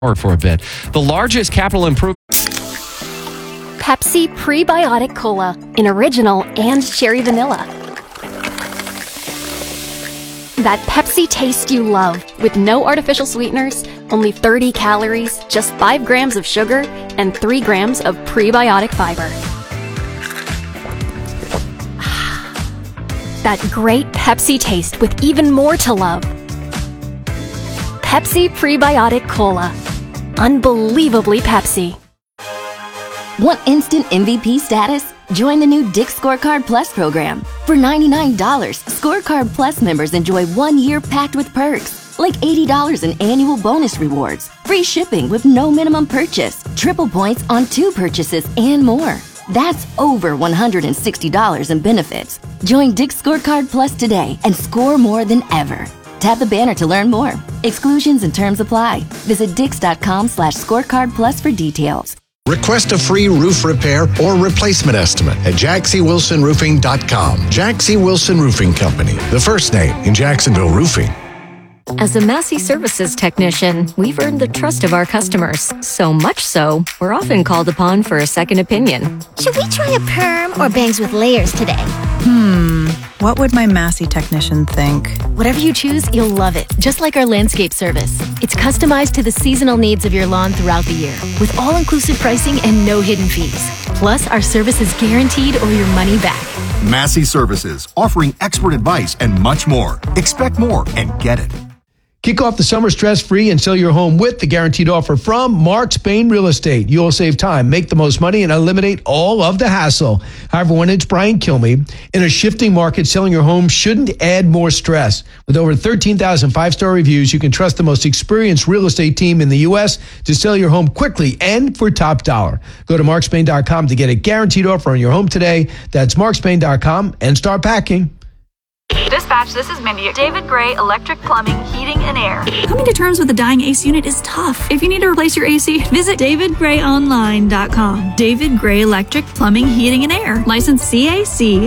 for a bit. The largest capital improvement. Pepsi Prebiotic Cola in original and cherry vanilla. That Pepsi taste you love with no artificial sweeteners, only 30 calories, just 5 grams of sugar, and 3 grams of prebiotic fiber. That great Pepsi taste with even more to love. Pepsi Prebiotic Cola. Unbelievably Pepsi. Want instant MVP status? Join the new Dick's Scorecard Plus program. For $99, Scorecard Plus members enjoy 1 year packed with perks, like $80 in annual bonus rewards, free shipping with no minimum purchase, triple points on 2 purchases, and more. That's over $160 in benefits. Join Dick's Scorecard Plus today and score more than ever. Tap the banner to learn more. Exclusions and terms apply. Visit dix.com/scorecard plus for details. Request a free roof repair or replacement estimate at JacksyWilsonRoofing.com. Jacksy Wilson Roofing Company, the first name in Jacksonville roofing. As a Massey Services technician, we've earned the trust of our customers. So much so, we're often called upon for a second opinion. Should we try a perm or bangs with layers today? What would my Massey technician think? Whatever you choose, you'll love it. Just like our landscape service. It's customized to the seasonal needs of your lawn throughout the year, with all-inclusive pricing and no hidden fees. Plus, our service is guaranteed or your money back. Massey Services, offering expert advice and much more. Expect more and get it. Kick off the summer stress-free and sell your home with the guaranteed offer from Mark Spain Real Estate. You'll save time, make the most money, and eliminate all of the hassle. However, when it's Brian Kilmeade, in a shifting market, selling your home shouldn't add more stress. With over 13,000 five-star reviews, you can trust the most experienced real estate team in the U.S. to sell your home quickly and for top dollar. Go to markspain.com to get a guaranteed offer on your home today. That's markspain.com and start packing. Dispatch, this is Mindy at David Gray Electric Plumbing, Heating, and Air. Coming to terms with a dying AC unit is tough. If you need to replace your AC, visit davidgrayonline.com. David Gray Electric Plumbing, Heating, and Air. License CAC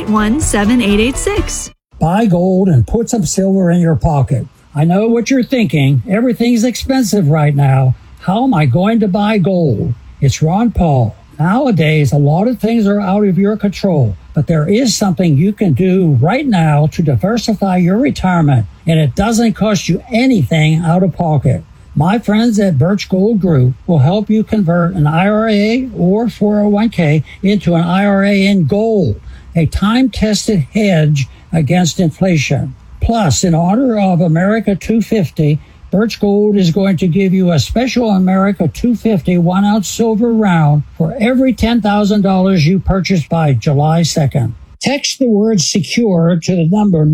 1817886. Buy gold and put some silver in your pocket. I know what you're thinking. Everything's expensive right now. How am I going to buy gold? It's Ron Paul. Nowadays, a lot of things are out of your control, but there is something you can do right now to diversify your retirement, and it doesn't cost you anything out of pocket. My friends at Birch Gold Group will help you convert an IRA or 401k into an IRA in gold, a time-tested hedge against inflation. Plus, in honor of America 250, Birch Gold is going to give you a special America 250 1-ounce silver round for every $10,000 you purchase by July 2nd. Text the word SECURE to the number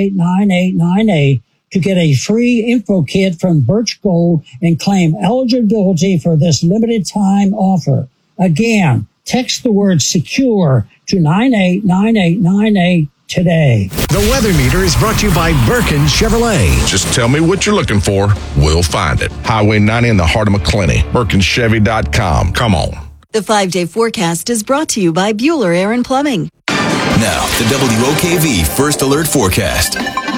989898 to get a free info kit from Birch Gold and claim eligibility for this limited time offer. Again, text the word SECURE to 989898 today. The Weather Meter is brought to you by Birkin Chevrolet. Just tell me what you're looking for. We'll find it. Highway 90 in the heart of McClenny. BirkinChevy.com. Come on. The 5-day forecast is brought to you by Bueller Air & Plumbing. Now, the WOKV First Alert Forecast.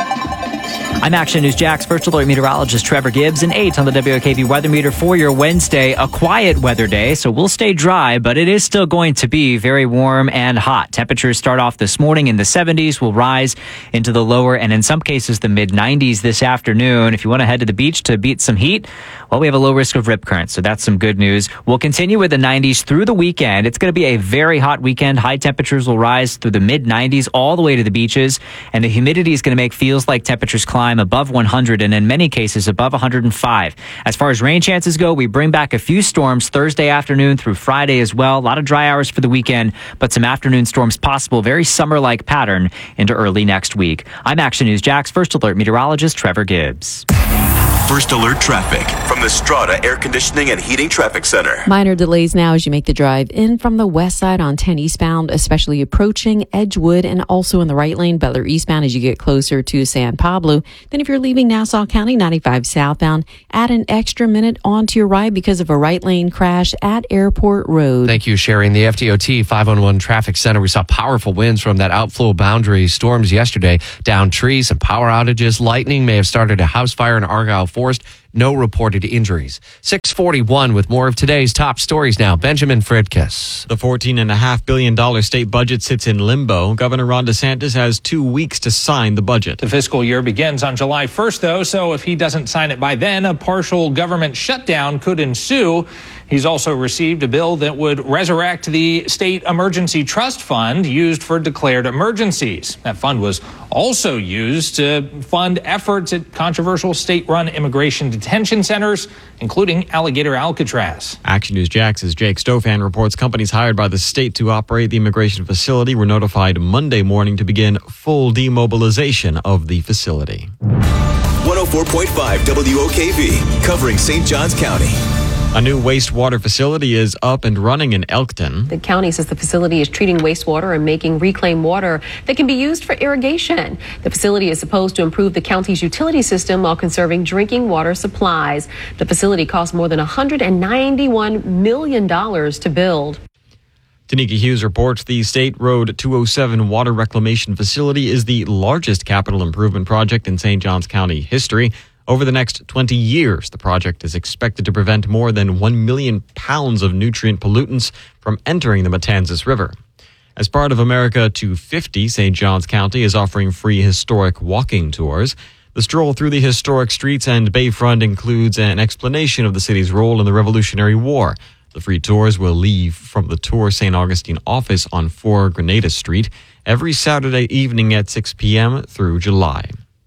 I'm Action News Jack's First Alert meteorologist Trevor Gibbs, and 8 on the WOKV weather meter for your Wednesday, a quiet weather day, so we'll stay dry, but it is still going to be very warm and hot. Temperatures start off this morning in the 70s, will rise into the lower and in some cases the mid-90s this afternoon. If you want to head to the beach to beat some heat, well, we have a low risk of rip currents, so that's some good news. We'll continue with the 90s through the weekend. It's going to be a very hot weekend. High temperatures will rise through the mid-90s all the way to the beaches, and the humidity is going to make feels-like temperatures climb above 100 and in many cases above 105. As far as rain chances go, we bring back a few storms Thursday afternoon through Friday as well. A lot of dry hours for the weekend, but some afternoon storms possible. Very summer-like pattern into early next week. I'm Action News Jack's First Alert meteorologist Trevor Gibbs. First Alert traffic from the Strata Air Conditioning and Heating Traffic Center. Minor delays now as you make the drive in from the west side on 10 eastbound, especially approaching Edgewood and also in the right lane, Butler eastbound as you get closer to San Pablo. Then if you're leaving Nassau County 95 southbound, add an extra minute onto your ride because of a right lane crash at Airport Road. Thank you, Sherry. In the FDOT 511 Traffic Center, we saw powerful winds from that outflow boundary storms yesterday. Down trees and power outages. Lightning may have started a house fire in Argyle Forest. No reported injuries. 6:41 with more of today's top stories now. Benjamin Fridkiss. The $14.5 billion state budget sits in limbo. Governor Ron DeSantis has 2 weeks to sign the budget. The fiscal year begins on July 1st, though, so if he doesn't sign it by then, a partial government shutdown could ensue. He's also received a bill that would resurrect the state emergency trust fund used for declared emergencies. That fund was also used to fund efforts at controversial state-run immigration detention centers, including Alligator Alcatraz. Action News Jax's Jake Stofan reports companies hired by the state to operate the immigration facility were notified Monday morning to begin full demobilization of the facility. 104.5 WOKV, covering St. Johns County. A new wastewater facility is up and running in Elkton. The county says the facility is treating wastewater and making reclaimed water that can be used for irrigation. The facility is supposed to improve the county's utility system while conserving drinking water supplies. The facility cost more than $191 million to build. Tanika Hughes reports the State Road 207 water reclamation facility is the largest capital improvement project in St. Johns County history. Over the next 20 years, the project is expected to prevent more than 1 million pounds of nutrient pollutants from entering the Matanzas River. As part of America 250, St. Johns County is offering free historic walking tours. The stroll through the historic streets and bayfront includes an explanation of the city's role in the Revolutionary War. The free tours will leave from the Tour St. Augustine office on 4 Grenada Street every Saturday evening at 6 p.m. through July.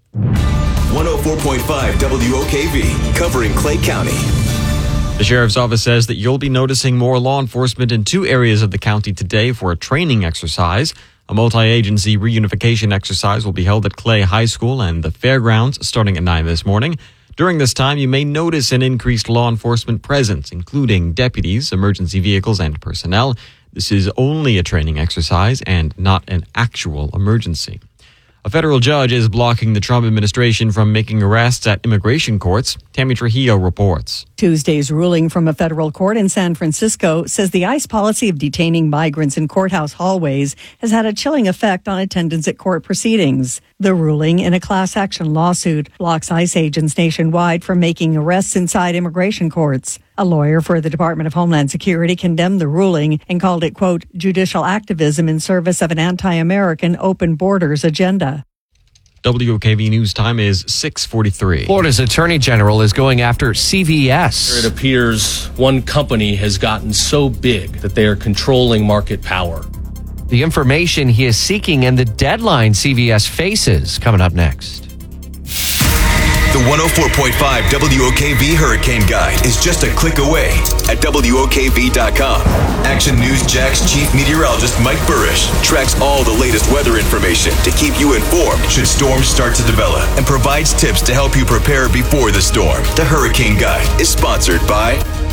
104.5 WOKV, covering Clay County. The sheriff's office says that you'll be noticing more law enforcement in 2 areas of the county today for a training exercise. A multi-agency reunification exercise will be held at Clay High School and the fairgrounds starting at 9 this morning. During this time, you may notice an increased law enforcement presence, including deputies, emergency vehicles, and personnel. This is only a training exercise and not an actual emergency. A federal judge is blocking the Trump administration from making arrests at immigration courts. Tammy Trujillo reports. Tuesday's ruling from a federal court in San Francisco says the ICE policy of detaining migrants in courthouse hallways has had a chilling effect on attendance at court proceedings. The ruling, in a class action lawsuit, blocks ICE agents nationwide from making arrests inside immigration courts. A lawyer for the Department of Homeland Security condemned the ruling and called it, quote, judicial activism in service of an anti-American open borders agenda. WOKV News Time is 6:43. Florida's Attorney General is going after CVS. It appears one company has gotten so big that they are controlling market power. The information he is seeking and the deadline CVS faces coming up next. The 104.5 WOKV Hurricane Guide is just a click away at WOKV.com. Action News Jax Chief Meteorologist Mike Burrish tracks all the latest weather information to keep you informed should storms start to develop and provides tips to help you prepare before the storm. The Hurricane Guide is sponsored by...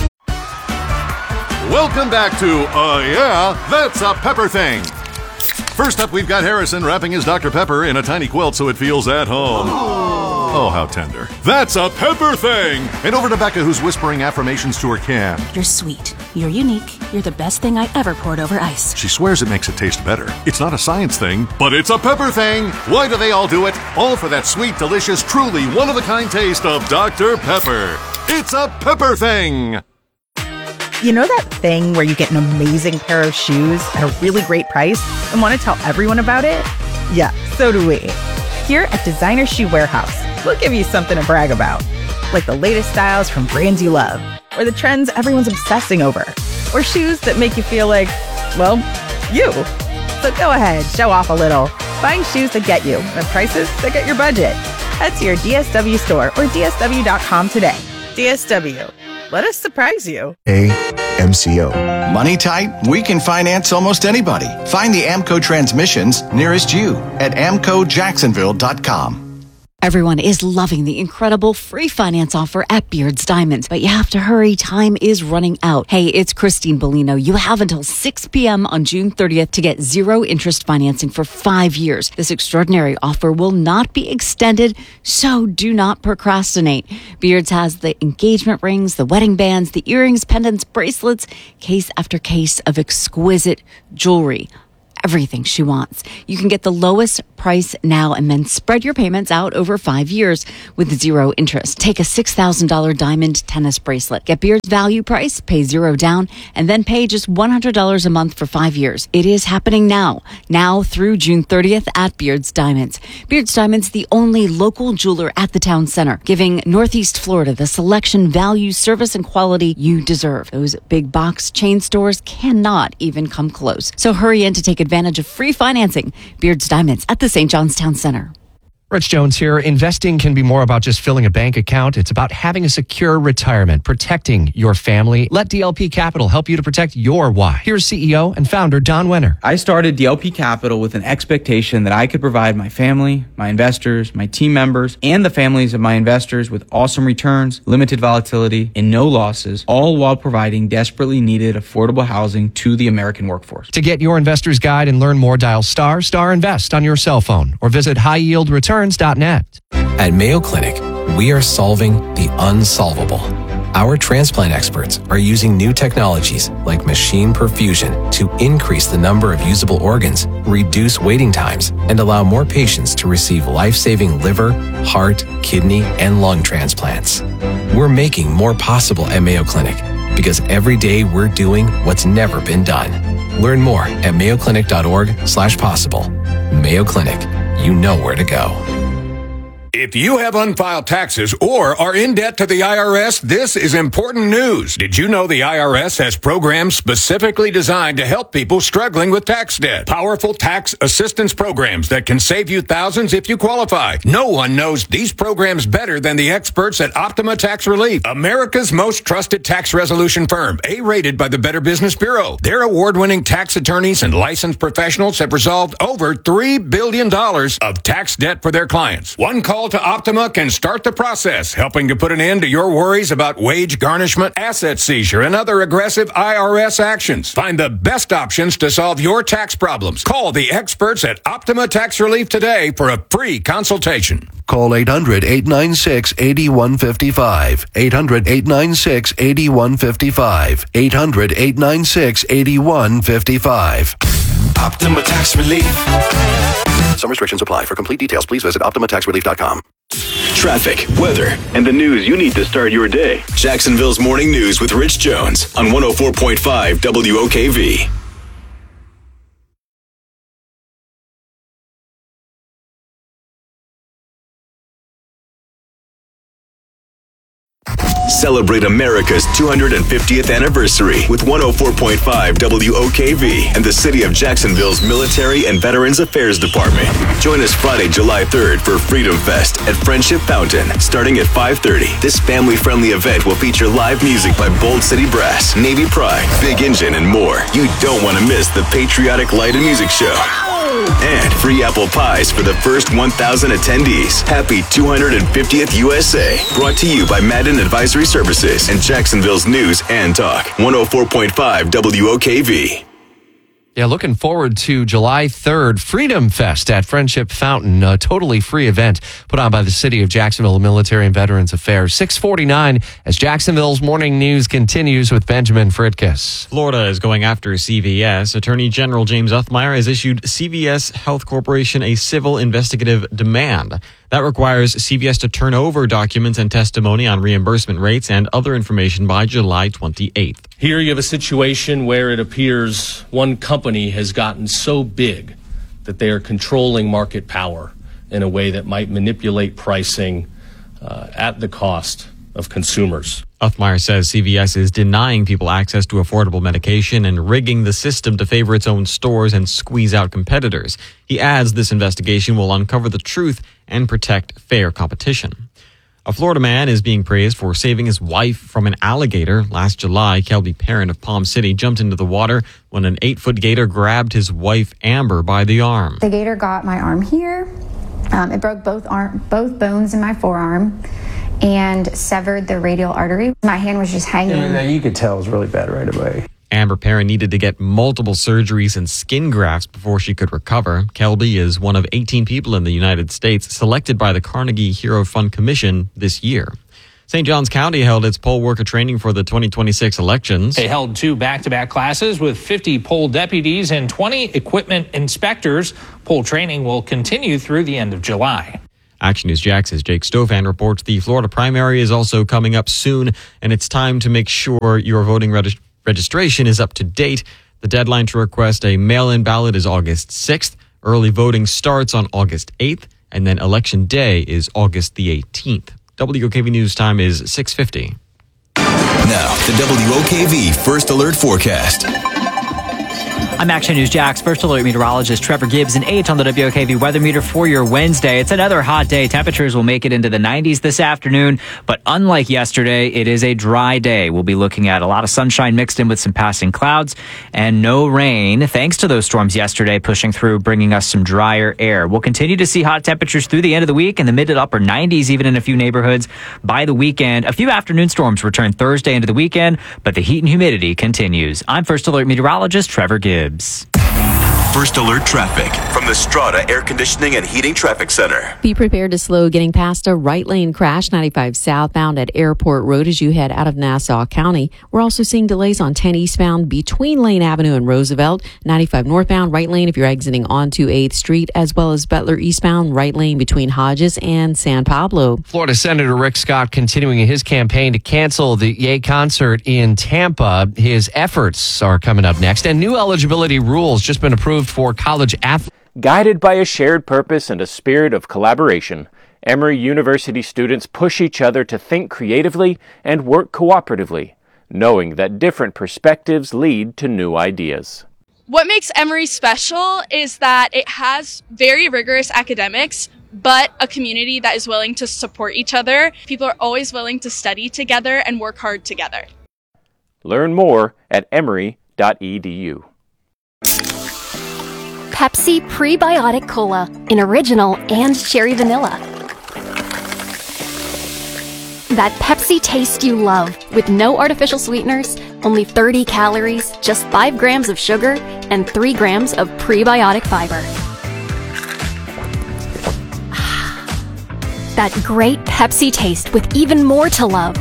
Welcome back to Yeah, That's a Pepper Thing. First up, we've got Harrison wrapping his Dr. Pepper in a tiny quilt so it feels at home. Oh, how tender. That's a Pepper Thing! And over to Becca, who's whispering affirmations to her can. You're sweet. You're unique. You're the best thing I ever poured over ice. She swears it makes it taste better. It's not a science thing, but it's a pepper thing. Why do they all do it? All for that sweet, delicious, truly one-of-a-kind taste of Dr. Pepper. It's a Pepper Thing! You know that thing where you get an amazing pair of shoes at a really great price and want to tell everyone about it? Yeah, so do we. Here at Designer Shoe Warehouse, we'll give you something to brag about, like the latest styles from brands you love, or the trends everyone's obsessing over, or shoes that make you feel like, well, you. So go ahead, show off a little. Find shoes that get you at prices that get your budget. Head to your DSW store or DSW.com today. DSW. Let us surprise you. AMCO. Money tight? We can finance almost anybody. Find the AMCO transmissions nearest you at AMCOJacksonville.com. Everyone is loving the incredible free finance offer at Beards Diamonds, but you have to hurry. Time is running out. Hey, it's Christine Bellino. You have until 6 p.m. on June 30th to get zero interest financing for 5 years. This extraordinary offer will not be extended, so do not procrastinate. Beards has the engagement rings, the wedding bands, the earrings, pendants, bracelets, case after case of exquisite jewelry. everything she wants. You can get the lowest price now and then spread your payments out over 5 years with zero interest. Take a $6,000 diamond tennis bracelet. Get Beard's value price, pay $0 down, and then pay just $100 a month for 5 years. It is happening now through June 30th at Beard's Diamonds. Beard's Diamonds, the only local jeweler at the town center, giving Northeast Florida the selection, value, service, and quality you deserve. Those big box chain stores cannot even come close. So hurry in to take advantage of free financing. Beard's Diamonds at the St. John's Town Center. Rich Jones here. Investing can be more about just filling a bank account. It's about having a secure retirement, protecting your family. Let DLP Capital help you to protect your why. Here's CEO and founder Don Wenner. I started DLP Capital with an expectation that I could provide my family, my investors, my team members, and the families of my investors with awesome returns, limited volatility, and no losses, all while providing desperately needed affordable housing to the American workforce. To get your investor's guide and learn more, dial ** invest on your cell phone or visit highyieldreturns.net. At Mayo Clinic, we are solving the unsolvable. Our transplant experts are using new technologies like machine perfusion to increase the number of usable organs, reduce waiting times, and allow more patients to receive life-saving liver, heart, kidney, and lung transplants. We're making more possible at Mayo Clinic because every day we're doing what's never been done. Learn more at mayoclinic.org/possible. Mayo Clinic, you know where to go. If you have unfiled taxes or are in debt to the IRS, this is important news. Did you know the IRS has programs specifically designed to help people struggling with tax debt? Powerful tax assistance programs that can save you thousands if you qualify. No one knows these programs better than the experts at Optima Tax Relief, America's most trusted tax resolution firm, A-rated by the Better Business Bureau. Their award-winning tax attorneys and licensed professionals have resolved over $3 billion of tax debt for their clients. One call to Optima can start the process, helping to put an end to your worries about wage garnishment, asset seizure, and other aggressive IRS actions. Find the best options to solve your tax problems. Call the experts at Optima Tax Relief today for a free consultation. Call 800-896-8155. 800-896-8155. 800-896-8155. Optima Tax Relief. Some restrictions apply. For complete details, please visit OptimaTaxRelief.com. Traffic, weather, and the news you need to start your day. Jacksonville's Morning News with Rich Jones on 104.5 WOKV. Celebrate America's 250th anniversary with 104.5 WOKV and the City of Jacksonville's Military and Veterans Affairs Department. Join us Friday, July 3rd for Freedom Fest at Friendship Fountain, starting at 5:30. This family-friendly event will feature live music by Bold City Brass, Navy Pride, Big Engine, and more. You don't want to miss the Patriotic Light and Music Show. And free apple pies for the first 1,000 attendees. Happy 250th USA. Brought to you by Madden Advisory Services and Jacksonville's News and Talk. 104.5 WOKV. Yeah, looking forward to July 3rd, Freedom Fest at Friendship Fountain, a totally free event put on by the City of Jacksonville Military and Veterans Affairs. 6:49 as Jacksonville's Morning News continues with Benjamin Fridkiss. Florida is going after CVS. Attorney General James Uthmeier has issued CVS Health Corporation a civil investigative demand. That requires CVS to turn over documents and testimony on reimbursement rates and other information by July 28th. Here you have a situation where it appears one company has gotten so big that they are controlling market power in a way that might manipulate pricing at the cost of consumers. Uthmeier says CVS is denying people access to affordable medication and rigging the system to favor its own stores and squeeze out competitors. He adds this investigation will uncover the truth and protect fair competition. A Florida man is being praised for saving his wife from an alligator. Last July, Kelby Perrin of Palm City jumped into the water when an 8-foot gator grabbed his wife, Amber, by the arm. The gator got my arm here. It broke both bones in my forearm and severed the radial artery. My hand was just hanging. Yeah, you could tell it was really bad right away. Amber Perrin needed to get multiple surgeries and skin grafts before she could recover. Kelby is one of 18 people in the United States selected by the Carnegie Hero Fund Commission this year. St. Johns County held its poll worker training for the 2026 elections. They held 2 back-to-back classes with 50 poll deputies and 20 equipment inspectors. Poll training will continue through the end of July. Action News Jax's Jake Stofan reports the Florida primary is also coming up soon, and it's time to make sure your voting registration is up to date. The deadline to request a mail-in ballot is August 6th. Early voting starts on August 8th, and then Election Day is August the 18th. WOKV News time is 6:50. Now, the WOKV First Alert Forecast. I'm Action News Jax First Alert meteorologist Trevor Gibbs and 8 on the WOKV weather meter for your Wednesday. It's another hot day. Temperatures will make it into the 90s this afternoon, but unlike yesterday, it is a dry day. We'll be looking at a lot of sunshine mixed in with some passing clouds and no rain, thanks to those storms yesterday pushing through, bringing us some drier air. We'll continue to see hot temperatures through the end of the week in the mid to upper 90s, even in a few neighborhoods by the weekend. A few afternoon storms return Thursday into the weekend, but the heat and humidity continues. I'm First Alert meteorologist Trevor Gibbs. First Alert traffic from the Strata Air Conditioning and Heating Traffic Center. Be prepared to slow getting past a right lane crash 95 southbound at Airport Road as you head out of Nassau County. We're also seeing delays on 10 eastbound between Lane Avenue and Roosevelt, 95 northbound right lane if you're exiting onto 8th Street, as well as Butler eastbound right lane between Hodges and San Pablo. Florida Senator Rick Scott continuing his campaign to cancel the Ye concert in Tampa. His efforts are coming up next, and new eligibility rules just been approved for college athletes. Guided by a shared purpose and a spirit of collaboration, Emory University students push each other to think creatively and work cooperatively, knowing that different perspectives lead to new ideas. What makes Emory special is that it has very rigorous academics, but a community that is willing to support each other. People are always willing to study together and work hard together. Learn more at emory.edu. Pepsi Prebiotic Cola in original and cherry vanilla. That Pepsi taste you love with no artificial sweeteners, only 30 calories, just 5 grams of sugar, and 3 grams of prebiotic fiber. That great Pepsi taste with even more to love.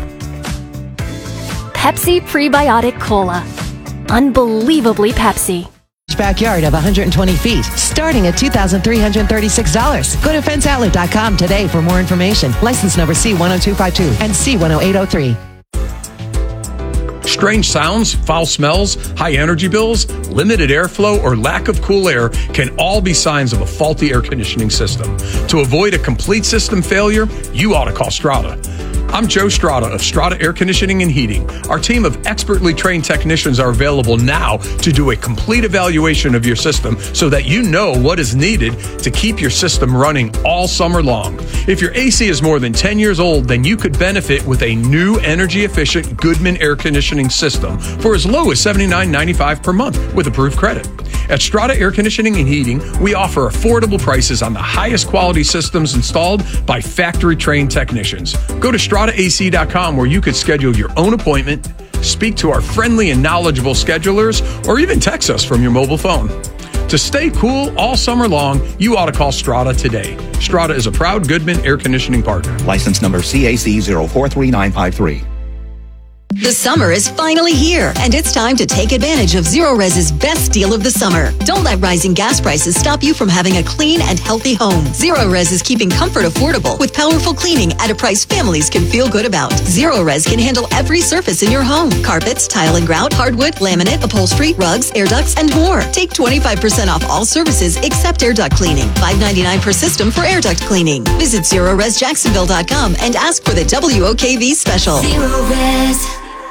Pepsi Prebiotic Cola. Unbelievably Pepsi. Backyard of 120 feet, starting at $2,336. Go to fenceoutlet.com today for more information. License number C10252 and C10803. Strange sounds, foul smells, high energy bills, limited airflow, or lack of cool air can all be signs of a faulty air conditioning system. To avoid a complete system failure, you ought to call Strata. I'm Joe Strata of Strata Air Conditioning and Heating. Our team of expertly trained technicians are available now to do a complete evaluation of your system so that you know what is needed to keep your system running all summer long. If your AC is more than 10 years old, then you could benefit with a new energy-efficient Goodman air conditioning system for as low as $79.95 per month with approved credit. At Strata Air Conditioning and Heating, we offer affordable prices on the highest quality systems installed by factory-trained technicians. Go to StrataAC.com where you could schedule your own appointment, speak to our friendly and knowledgeable schedulers, or even text us from your mobile phone. To stay cool all summer long, you ought to call Strata today. Strata is a proud Goodman air conditioning partner. License number CAC 043953. The summer is finally here, and it's time to take advantage of ZeroRez's best deal of the summer. Don't let rising gas prices stop you from having a clean and healthy home. ZeroRez is keeping comfort affordable with powerful cleaning at a price families can feel good about. ZeroRez can handle every surface in your home: carpets, tile and grout, hardwood, laminate, upholstery, rugs, air ducts, and more. Take 25% off all services except air duct cleaning. $5.99 per system for air duct cleaning. Visit ZeroRezJacksonville.com and ask for the WOKV special. ZeroRez.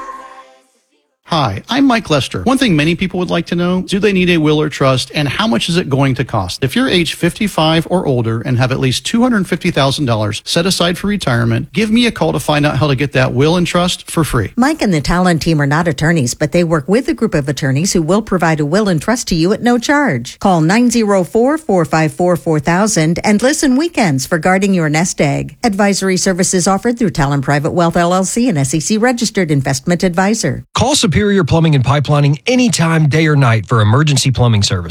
Hi, I'm Mike Lester. One thing many people would like to know, do they need a will or trust, and how much is it going to cost? If you're age 55 or older and have at least $250,000 set aside for retirement, give me a call to find out how to get that will and trust for free. Mike and the Talon team are not attorneys, but they work with a group of attorneys who will provide a will and trust to you at no charge. Call 904-454-4000 and listen weekends for guarding your nest egg. Advisory services offered through Talon Private Wealth LLC, an SEC registered investment advisor. Call Superior Plumbing and Pipelining anytime, day or night for emergency plumbing services.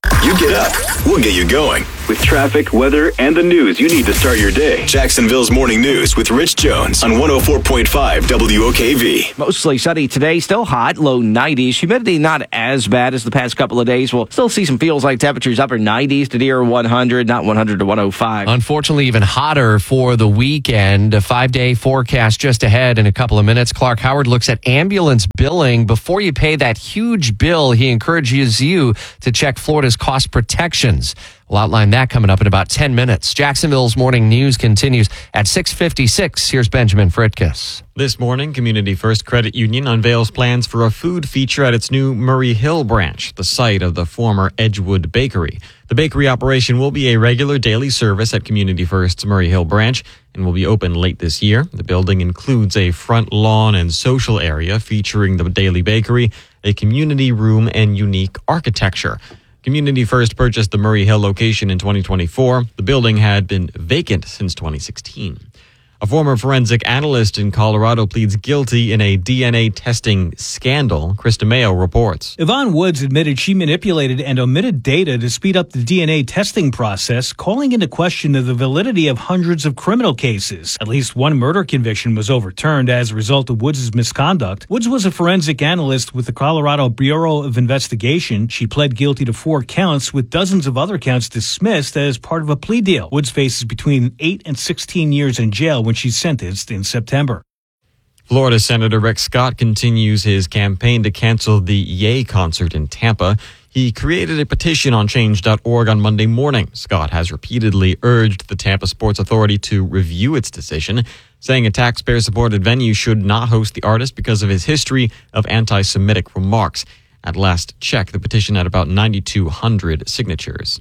You get up, we'll get you going. With traffic, weather, and the news you need to start your day. Jacksonville's Morning News with Rich Jones on 104.5 WOKV. Mostly sunny today, still hot, low 90s. Humidity not as bad as the past couple of days. We'll still see some feels like temperatures upper 90s to near 100, not 100 to 105. Unfortunately, even hotter for the weekend. A 5-day forecast just ahead in a couple of minutes. Clark Howard looks at ambulance billing. Before you pay that huge bill, he encourages you to check Florida's cost protections. We'll outline that coming up in about 10 minutes. Jacksonville's Morning News continues at 6:56. Here's Benjamin Fritkus. This morning, Community First Credit Union unveils plans for a food feature at its new Murray Hill branch, the site of the former Edgewood Bakery. The bakery operation will be a regular daily service at Community First's Murray Hill branch and will be open late this year. The building includes a front lawn and social area featuring the daily bakery, a community room, and unique architecture. Community First purchased the Murray Hill location in 2024. The building had been vacant since 2016. A former forensic analyst in Colorado pleads guilty in a DNA testing scandal. Krista Mayo reports. Yvonne Woods admitted she manipulated and omitted data to speed up the DNA testing process, calling into question the validity of hundreds of criminal cases. At least one murder conviction was overturned as a result of Woods' misconduct. Woods was a forensic analyst with the Colorado Bureau of Investigation. She pled guilty to 4 counts, with dozens of other counts dismissed as part of a plea deal. Woods faces between 8 and 16 years in jail when she's sentenced in September. Florida Senator Rick Scott continues his campaign to cancel the Ye concert in Tampa. He created a petition on change.org on Monday morning. Scott has repeatedly urged the Tampa Sports Authority to review its decision, saying a taxpayer-supported venue should not host the artist because of his history of anti-Semitic remarks. At last check, the petition had about 9,200 signatures.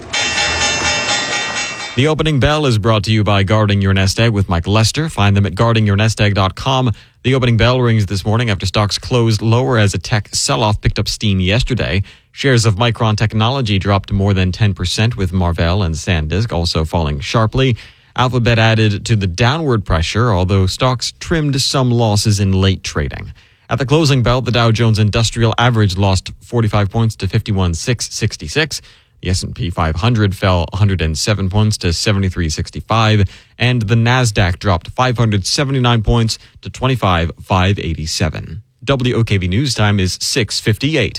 The opening bell is brought to you by Guarding Your Nest Egg with Mike Lester. Find them at guardingyournestegg.com. The opening bell rings this morning after stocks closed lower as a tech sell-off picked up steam yesterday. Shares of Micron Technology dropped more than 10%, with Marvell and SanDisk also falling sharply. Alphabet added to the downward pressure, although stocks trimmed some losses in late trading. At the closing bell, the Dow Jones Industrial Average lost 45 points to 51,666. The S&P 500 fell 107 points to 73.65, and the NASDAQ dropped 579 points to 25,587. WOKV News Time is 6:58.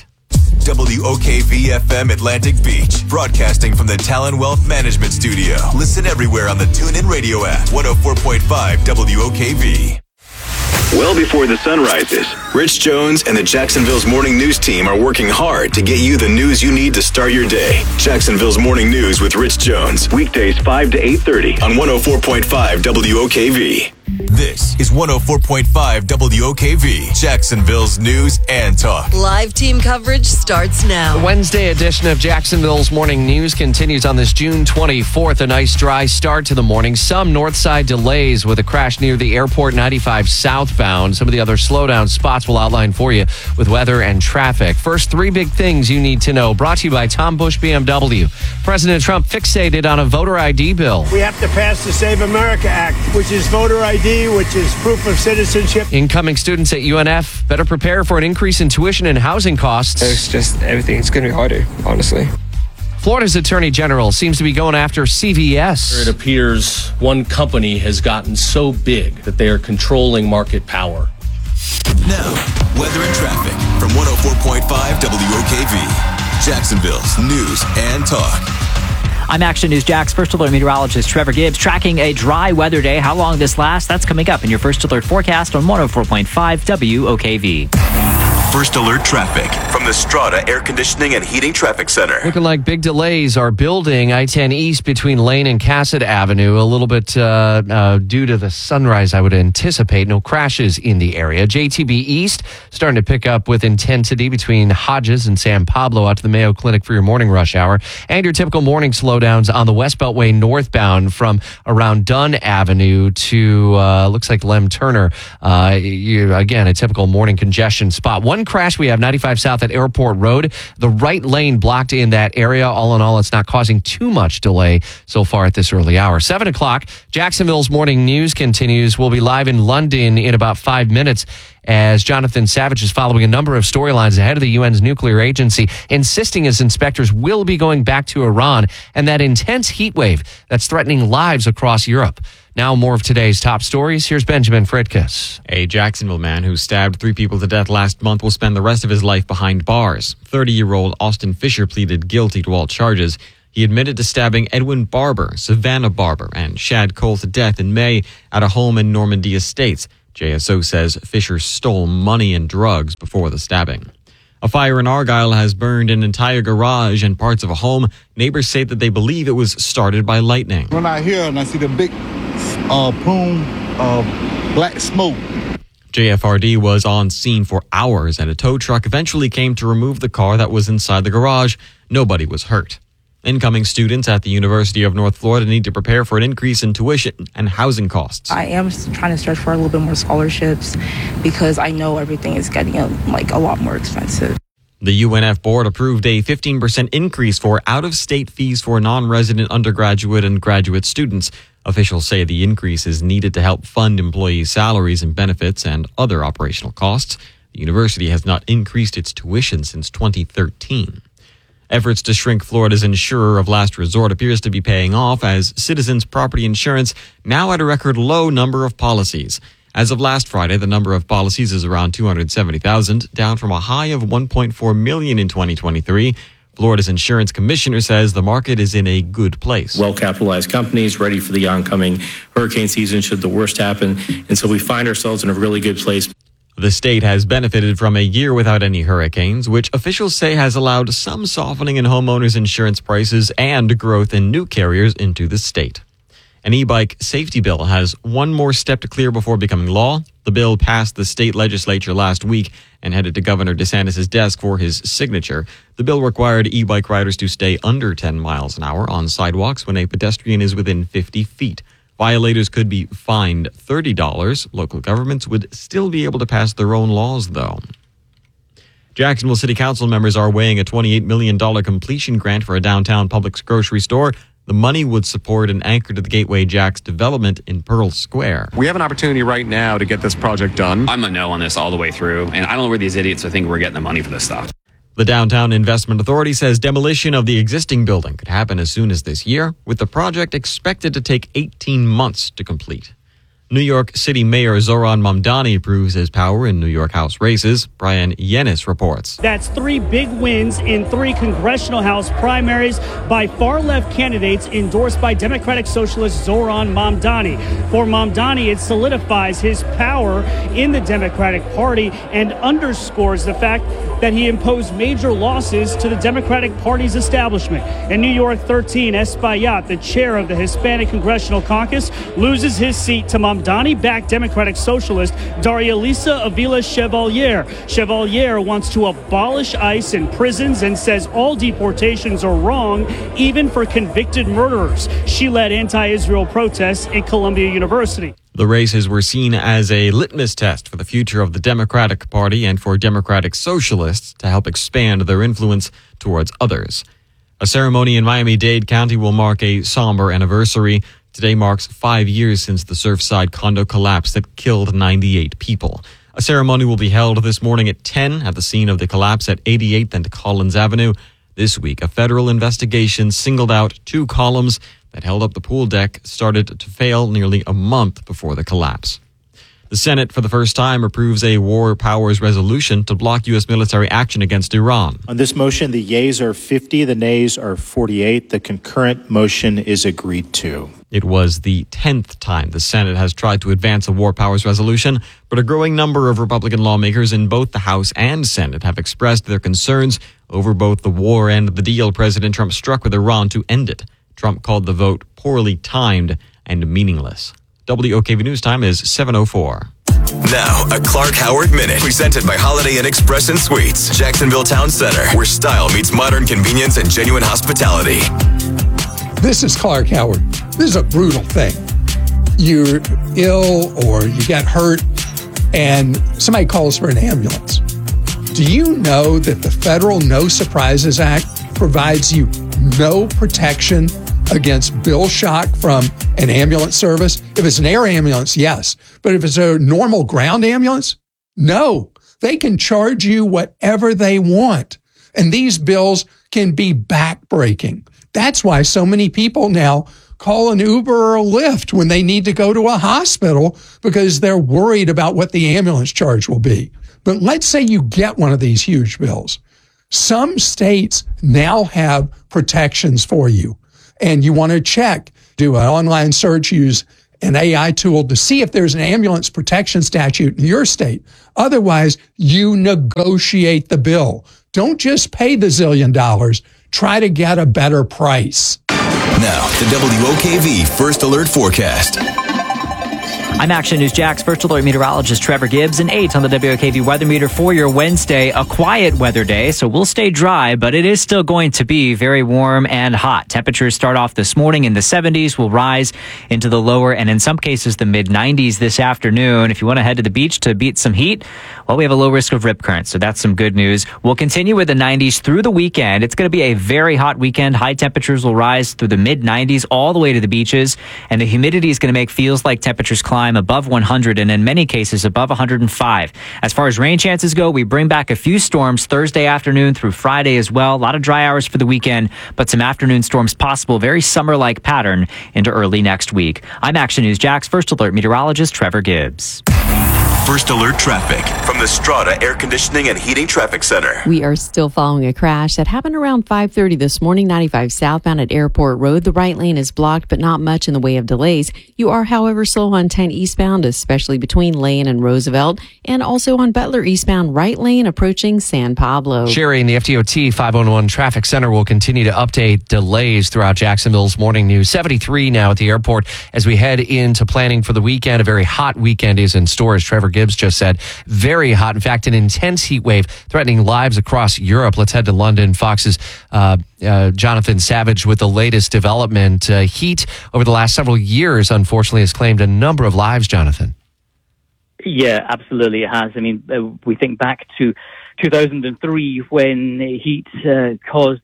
WOKV-FM Atlantic Beach, broadcasting from the Talon Wealth Management Studio. Listen everywhere on the TuneIn Radio app, 104.5 WOKV. Well before the sun rises, Rich Jones and the Jacksonville's Morning News team are working hard to get you the news you need to start your day. Jacksonville's Morning News with Rich Jones. Weekdays 5 to 8:30 on 104.5 WOKV. This is 104.5 WOKV, Jacksonville's News and Talk. Live team coverage starts now. The Wednesday edition of Jacksonville's Morning News continues on this June 24th. A nice dry start to the morning. Some north side delays with a crash near the airport 95 southbound. Some of the other slowdown spots we'll outline for you with weather and traffic. First, 3 big things you need to know. Brought to you by Tom Bush BMW. President Trump fixated on a voter ID bill. We have to pass the Save America Act, which is voter ID, which is proof of citizenship. Incoming students at UNF better prepare for an increase in tuition and housing costs. It's just everything's going to be harder, honestly. Florida's Attorney General seems to be going after CVS. It appears one company has gotten so big that they are controlling market power. Now, weather and traffic from 104.5 WOKV, Jacksonville's News and Talk. I'm Action News Jack's First Alert meteorologist Trevor Gibbs, tracking a dry weather day. How long this lasts, that's coming up in your First Alert forecast on 104.5 WOKV. First Alert traffic from the Strata Air Conditioning and Heating Traffic Center. Looking like big delays are building I-10 East between Lane and Cassett Avenue. A little bit due to the sunrise, I would anticipate. No crashes in the area. JTB East starting to pick up with intensity between Hodges and San Pablo out to the Mayo Clinic for your morning rush hour. And your typical morning slowdowns on the West Beltway northbound from around Dunn Avenue to looks like Lem Turner. Again, a typical morning congestion spot. One one crash we have, 95 South at Airport Road. The right lane blocked in that area. All in all, it's not causing too much delay so far at this early hour. 7 o'clock, Jacksonville's morning news continues. We'll be live in London in about 5 minutes as Jonathan Savage is following a number of storylines ahead of the UN's nuclear agency, insisting as inspectors will be going back to Iran and that intense heat wave that's threatening lives across Europe. Now more of today's top stories. Here's Benjamin Fritkus. A Jacksonville man who stabbed 3 people to death last month will spend the rest of his life behind bars. 30-year-old Austin Fisher pleaded guilty to all charges. He admitted to stabbing Edwin Barber, Savannah Barber, and Shad Cole to death in May at a home in Normandy Estates. JSO says Fisher stole money and drugs before the stabbing. A fire in Argyle has burned an entire garage and parts of a home. Neighbors say that they believe it was started by lightning. When I hear and I see the big plume of black smoke. JFRD was on scene for hours, and a tow truck eventually came to remove the car that was inside the garage. Nobody was hurt. Incoming students at the University of North Florida need to prepare for an increase in tuition and housing costs. I am trying to search for a little bit more scholarships because I know everything is getting a lot more expensive. The UNF board approved a 15% increase for out-of-state fees for non-resident undergraduate and graduate students. Officials say the increase is needed to help fund employee salaries and benefits and other operational costs. The university has not increased its tuition since 2013. Efforts to shrink Florida's insurer of last resort appears to be paying off as Citizens Property Insurance now at a record low number of policies. As of last Friday, the number of policies is around 270,000, down from a high of 1.4 million in 2023. Florida's insurance commissioner says the market is in a good place. Well-capitalized companies ready for the oncoming hurricane season should the worst happen. And so we find ourselves in a really good place. The state has benefited from a year without any hurricanes, which officials say has allowed some softening in homeowners' insurance prices and growth in new carriers into the state. An e-bike safety bill has one more step to clear before becoming law. The bill passed the state legislature last week and headed to Governor DeSantis' desk for his signature. The bill required e-bike riders to stay under 10 miles an hour on sidewalks when a pedestrian is within 50 feet. Violators could be fined $30. Local governments would still be able to pass their own laws, though. Jacksonville City Council members are weighing a $28 million completion grant for a downtown Publix grocery store. The money would support an anchor to the Gateway Jacks development in Pearl Square. We have an opportunity right now to get this project done. I'm a no on this all the way through, and I don't know where these idiots are thinking we're getting the money for this stuff. The Downtown Investment Authority says demolition of the existing building could happen as soon as this year, with the project expected to take 18 months to complete. New York City Mayor Zoran Mamdani proves his power in New York House races. Brian Yennis reports. That's 3 big wins in 3 congressional House primaries by far-left candidates endorsed by Democratic Socialist Zoran Mamdani. For Mamdani, it solidifies his power in the Democratic Party and underscores the fact that he imposed major losses to the Democratic Party's establishment. In New York 13, Espaillat, the chair of the Hispanic Congressional Caucus, loses his seat to Mamdani-backed Democratic Socialist Daria-Lisa Avila Chevalier. Chevalier wants to abolish ICE in prisons and says all deportations are wrong, even for convicted murderers. She led anti-Israel protests at Columbia University. The races were seen as a litmus test for the future of the Democratic Party and for Democratic Socialists to help expand their influence towards others. A ceremony in Miami-Dade County will mark a somber anniversary. Today marks 5 years since the Surfside condo collapse that killed 98 people. A ceremony will be held this morning at 10 at the scene of the collapse at 88th and Collins Avenue. This week, a federal investigation singled out 2 columns that held up the pool deck started to fail nearly a month before the collapse. The Senate, for the first time, approves a war powers resolution to block U.S. military action against Iran. On this motion, the yeas are 50, the nays are 48. The concurrent motion is agreed to. It was the 10th time the Senate has tried to advance a war powers resolution, but a growing number of Republican lawmakers in both the House and Senate have expressed their concerns over both the war and the deal President Trump struck with Iran to end it. Trump called the vote poorly timed and meaningless. WOKV News Time is 7:04. Now, a Clark Howard Minute, presented by Holiday Inn Express and Suites, Jacksonville Town Center, where style meets modern convenience and genuine hospitality. This is Clark Howard. This is a brutal thing. You're ill or you get hurt and somebody calls for an ambulance. Do you know that the Federal No Surprises Act provides you no protection against bill shock from an ambulance service? If it's an air ambulance, yes. But if it's a normal ground ambulance, no. They can charge you whatever they want. And these bills can be backbreaking. That's why so many people now call an Uber or a Lyft when they need to go to a hospital because they're worried about what the ambulance charge will be. But let's say you get one of these huge bills. Some states now have protections for you, and you want to check, do an online search, use an AI tool to see if there's an ambulance protection statute in your state. Otherwise, you negotiate the bill. Don't just pay the $1 zillion. Try to get a better price. Now, the WOKV First Alert Forecast. I'm Action News Jack's First Alert meteorologist Trevor Gibbs, and 8 on the WOKV weather meter for your Wednesday. A quiet weather day, so we'll stay dry, but it is still going to be very warm and hot. Temperatures start off this morning in the 70s, will rise into the lower and in some cases the mid-90s this afternoon. If you want to head to the beach to beat some heat, well, we have a low risk of rip currents, so that's some good news. We'll continue with the 90s through the weekend. It's going to be a very hot weekend. High temperatures will rise through the mid-90s all the way to the beaches, and the humidity is going to make feels like temperatures climb above 100 and in many cases above 105. As far as rain chances go, we bring back a few storms Thursday afternoon through Friday as well. A lot of dry hours for the weekend, but some afternoon storms possible. Very summer-like pattern into early next week. I'm Action News Jack's First Alert meteorologist Trevor Gibbs. First Alert Traffic from the Strata Air Conditioning and Heating Traffic Center. We are still following a crash that happened around 5:30 this morning, 95 southbound at Airport Road. The right lane is blocked, but not much in the way of delays. You are, however, slow on 10 eastbound, especially between Lane and Roosevelt, and also on Butler eastbound, right lane approaching San Pablo. Sherry in the FDOT 511 Traffic Center will continue to update delays throughout Jacksonville's morning news. 73 now at the airport as we head into planning for the weekend. A very hot weekend is in store, as Trevor Gibbs just said. Very hot. In fact, an intense heat wave threatening lives across Europe. Let's head to London. Fox's Jonathan Savage with the latest development. Heat over the last several years, unfortunately, has claimed a number of lives, Jonathan. Yeah, absolutely it has. I mean, we think back to 2003 when heat caused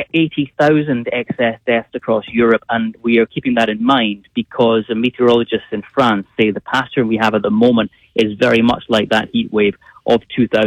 80,000 excess deaths across Europe, and we are keeping that in mind because meteorologists in France say the pattern we have at the moment is very much like that heat wave of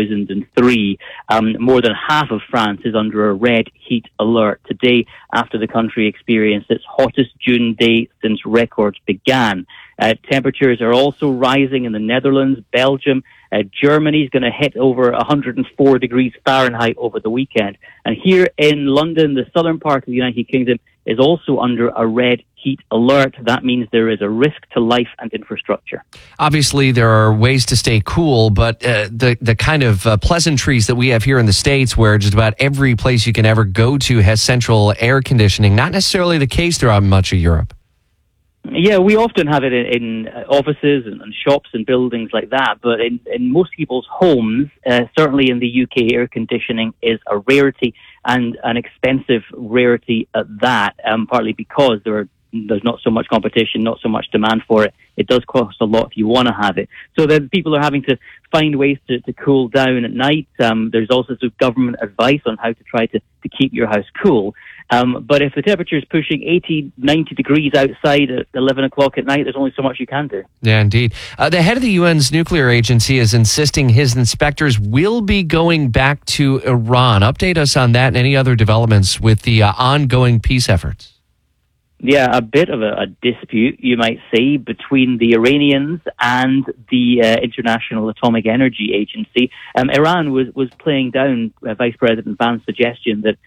2003. More than half of France is under a red heat alert today after the country experienced its hottest June day since records began. Temperatures are also rising in the Netherlands, Belgium. Germany's going to hit over 104 degrees Fahrenheit over the weekend. And here in London, the southern part of the United Kingdom is also under a red heat alert. That means there is a risk to life and infrastructure. Obviously, there are ways to stay cool, but the kind of pleasantries that we have here in the States where just about every place you can ever go to has central air conditioning, not necessarily the case throughout much of Europe. Yeah, we often have it in offices and shops and buildings like that, but in most people's homes, certainly in the UK, air conditioning is a rarity and an expensive rarity at that, partly because there's not so much competition, not so much demand for it. It does cost a lot if you want to have it. So then people are having to find ways to cool down at night. There's also some government advice on how to try to keep your house cool. But if the temperature is pushing 80, 90 degrees outside at 11 o'clock at night, there's only so much you can do. Yeah, indeed. The head of the UN's nuclear agency is insisting his inspectors will be going back to Iran. Update us on that and any other developments with the ongoing peace efforts. Yeah, a bit of a dispute, you might say, between the Iranians and the International Atomic Energy Agency. Iran was playing down Vice President Van's suggestion that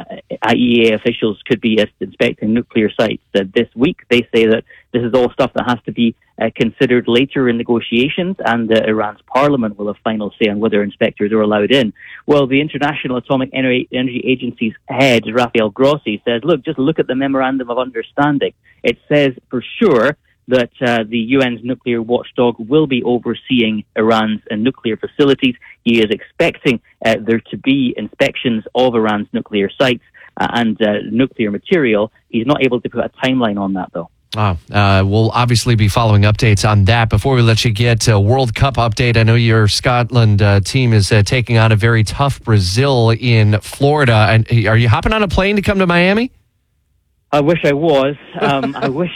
IAEA officials could be inspecting nuclear sites this week. They say that this is all stuff that has to be considered later in negotiations, and Iran's parliament will have final say on whether inspectors are allowed in. Well, the International Atomic Energy Agency's head, Rafael Grossi, says, just look at the Memorandum of Understanding. It says for sure that the UN's nuclear watchdog will be overseeing Iran's nuclear facilities. He is expecting there to be inspections of Iran's nuclear sites and nuclear material. He's not able to put a timeline on that, though. We'll obviously be following updates on that. Before we let you get a World Cup update, I know your Scotland team is taking on a very tough Brazil in Florida. And are you hopping on a plane to come to Miami? I wish I was. And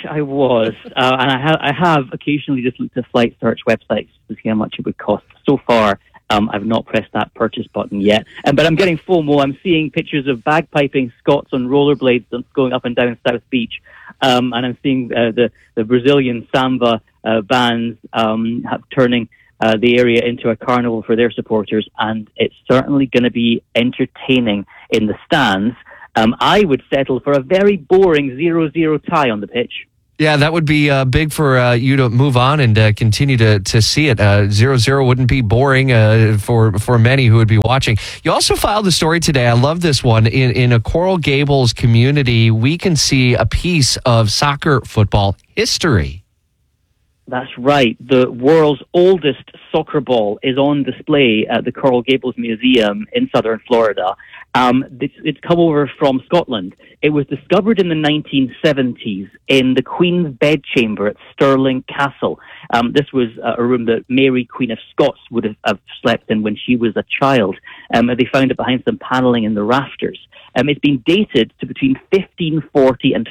I have occasionally just looked at flight search websites to see how much it would cost. So far, I've not pressed that purchase button yet. But I'm getting FOMO. I'm seeing pictures of bagpiping Scots on rollerblades going up and down South Beach. And I'm seeing the Brazilian samba bands turning the area into a carnival for their supporters. And it's certainly going to be entertaining in the stands. I would settle for a very boring 0-0 tie on the pitch. Yeah, that would be big for you to move on and continue to see it. 0-0 wouldn't be boring for many who would be watching. You also filed a story today. I love this one. In a Coral Gables community, we can see a piece of soccer football history. That's right. The world's oldest soccer ball is on display at the Coral Gables Museum in southern Florida. It's come over from Scotland. It was discovered in the 1970s in the Queen's bedchamber at Stirling Castle. This was a room that Mary, Queen of Scots, would have slept in when she was a child. They found it behind some panelling in the rafters. It's been dated to between 1540 and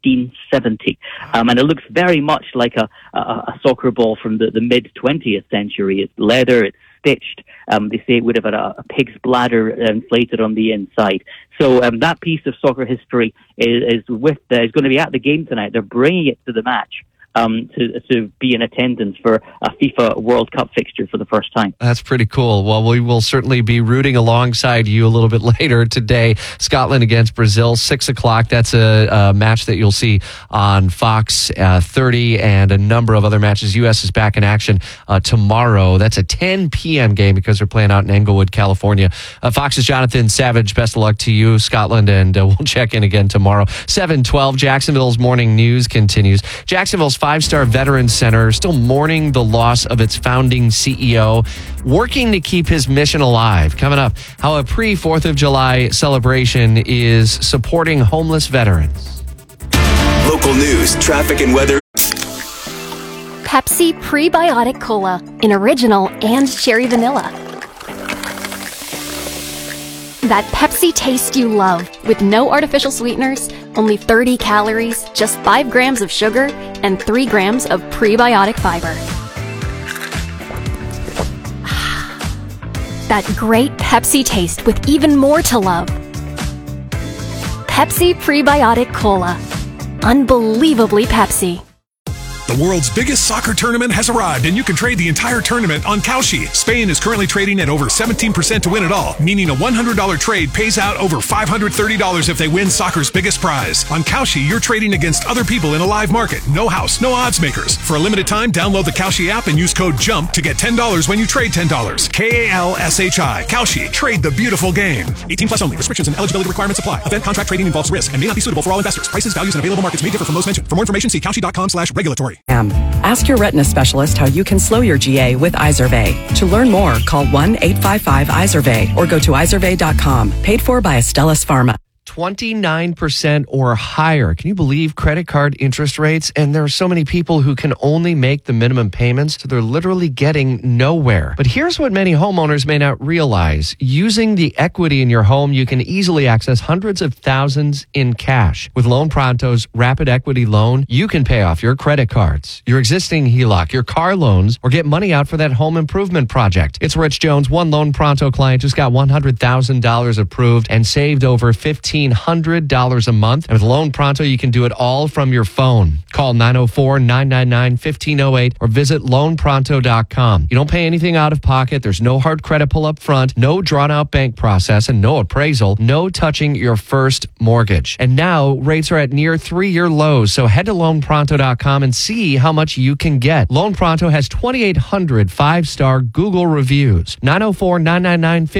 1570. And it looks very much like a soccer ball from the mid-20th century. It's leather, it's stitched. They say it would have had a pig's bladder inflated on the inside. So that piece of soccer history is going to be at the game tonight. They're bringing it to the match. To be in attendance for a FIFA World Cup fixture for the first time. That's pretty cool. Well, we will certainly be rooting alongside you a little bit later today. Scotland against Brazil, 6 o'clock. That's a match that you'll see on Fox 30 and a number of other matches. U.S. is back in action tomorrow. That's a 10 p.m. game because they're playing out in Englewood, California. Fox's Jonathan Savage, best of luck to you, Scotland, and we'll check in again tomorrow. 7:12, Jacksonville's morning news continues. Jacksonville's 5-star Veterans Center still mourning the loss of its founding CEO, working to keep his mission alive. Coming up, how a pre-4th of July celebration is supporting homeless veterans. Local news, traffic, and weather. Pepsi Prebiotic Cola in original and cherry vanilla. That Pepsi taste you love, with no artificial sweeteners, only 30 calories, just 5 grams of sugar, and 3 grams of prebiotic fiber. That great Pepsi taste with even more to love. Pepsi Prebiotic Cola. Unbelievably Pepsi. The world's biggest soccer tournament has arrived, and you can trade the entire tournament on Kalshi. Spain is currently trading at over 17% to win it all, meaning a $100 trade pays out over $530 if they win soccer's biggest prize. On Kalshi, you're trading against other people in a live market. No house, no odds makers. For a limited time, download the Kalshi app and use code JUMP to get $10 when you trade $10. KALSHI. Kalshi. Trade the beautiful game. 18 plus only. Restrictions and eligibility requirements apply. Event contract trading involves risk and may not be suitable for all investors. Prices, values, and available markets may differ from those mentioned. For more information, see Kalshi.com/regulatory. Ask your retina specialist how you can slow your GA with Izervay. To learn more, call 1-855-IZERVAY or go to izervay.com. Paid for by Astellas Pharma. 29% or higher. Can you believe credit card interest rates? And there are so many people who can only make the minimum payments, so they're literally getting nowhere. But here's what many homeowners may not realize. Using the equity in your home, you can easily access hundreds of thousands in cash. With Loan Pronto's Rapid Equity Loan, you can pay off your credit cards, your existing HELOC, your car loans, or get money out for that home improvement project. It's Rich Jones. One Loan Pronto client just got $100,000 approved and saved over $1,500 a month. And with Loan Pronto, you can do it all from your phone. Call 904-999-1508 or visit loanpronto.com. You don't pay anything out of pocket. There's no hard credit pull up front, no drawn out bank process, and no appraisal, no touching your first mortgage. And now rates are at near 3-year lows. So head to loanpronto.com and see how much you can get. Loan Pronto has 2,800 5-star Google reviews.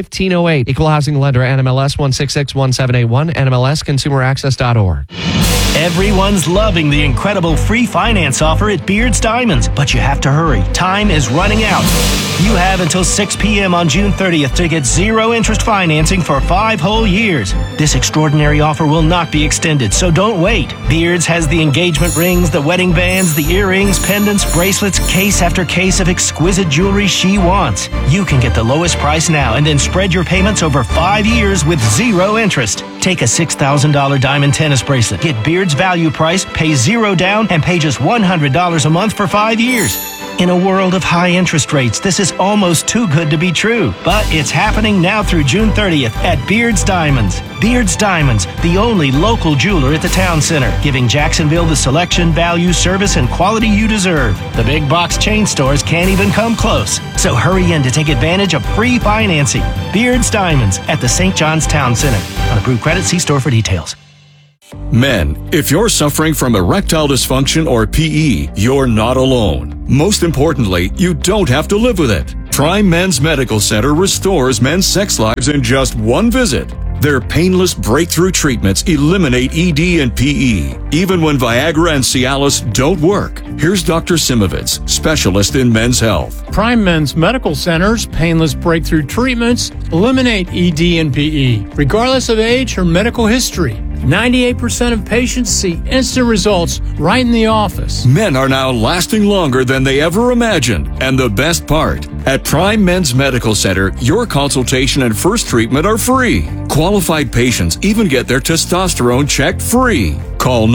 904-999-1508. Equal housing lender, NMLS 1661781. NMLSconsumeraccess.org. Everyone's loving the incredible free finance offer at Beard's Diamonds, but you have to hurry. Time is running out. You have until 6 p.m. on June 30th to get zero interest financing for 5 whole years. This extraordinary offer will not be extended, so don't wait. Beard's has the engagement rings, the wedding bands, the earrings, pendants, bracelets, case after case of exquisite jewelry she wants. You can get the lowest price now and then spread your payments over 5 years with zero interest. Take a $6,000 diamond tennis bracelet. Get Beard's value price, pay zero down, and pay just $100 a month for 5 years. In a world of high interest rates, this is almost too good to be true. But it's happening now through June 30th at Beard's Diamonds. Beard's Diamonds, the only local jeweler at the town center, giving Jacksonville the selection, value, service, and quality you deserve. The big box chain stores can't even come close. So hurry in to take advantage of free financing. Beard's Diamonds at the St. John's Town Center. On approved credit, see store for details. Men, if you're suffering from erectile dysfunction or PE, you're not alone. Most importantly, you don't have to live with it. Prime Men's Medical Center restores men's sex lives in just one visit. Their painless breakthrough treatments eliminate ED and PE, even when Viagra and Cialis don't work. Here's Dr. Simovitz, specialist in men's health. Prime Men's Medical Center's painless breakthrough treatments eliminate ED and PE, regardless of age or medical history. 98% of patients see instant results right in the office. Men are now lasting longer than they ever imagined. And the best part, at Prime Men's Medical Center, your consultation and first treatment are free. Qualified patients even get their testosterone checked free. Call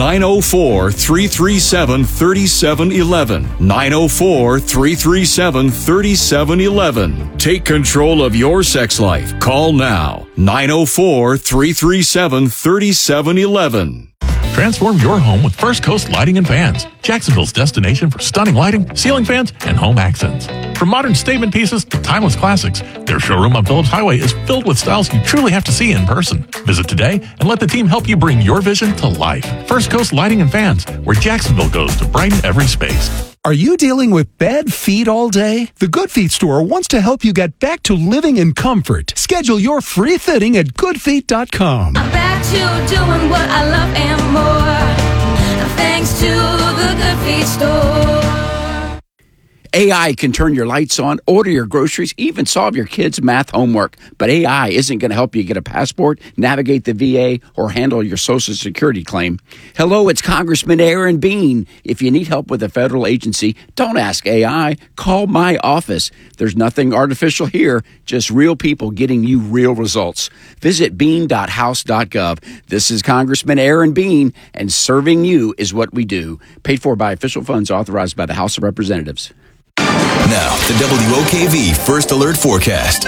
904-337-3711. 904-337-3711. Take control of your sex life. Call now. 904-337-3711. Transform your home with First Coast Lighting and Fans, Jacksonville's destination for stunning lighting, ceiling fans, and home accents. From modern statement pieces to timeless classics, their showroom on Phillips Highway is filled with styles you truly have to see in person. Visit today and let the team help you bring your vision to life. First Coast Lighting and Fans, where Jacksonville goes to brighten every space. Are you dealing with bad feet all day? The Good Feet store wants to help you get back to living in comfort. Schedule your free fitting at goodfeet.com. I'm back to doing what I love and more, thanks to the Good Feet store. AI can turn your lights on, order your groceries, even solve your kids' math homework. But AI isn't going to help you get a passport, navigate the VA, or handle your Social Security claim. Hello, it's Congressman Aaron Bean. If you need help with a federal agency, don't ask AI. Call my office. There's nothing artificial here, just real people getting you real results. Visit bean.house.gov. This is Congressman Aaron Bean, and serving you is what we do. Paid for by official funds authorized by the House of Representatives. Now, the WOKV First Alert Forecast.